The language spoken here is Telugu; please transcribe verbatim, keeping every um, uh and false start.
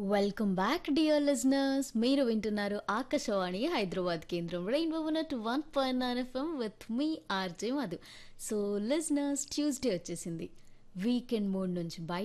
Welcome back dear listeners. మీరు వింటున్నారు ఆకాశవాణి హైదరాబాద్ కేంద్రం rainbow nut one point nine FM with me RJ Madhu. So listeners, Tuesday వచ్చేసింది. వీకెండ్ మూడ్ నుంచి బయట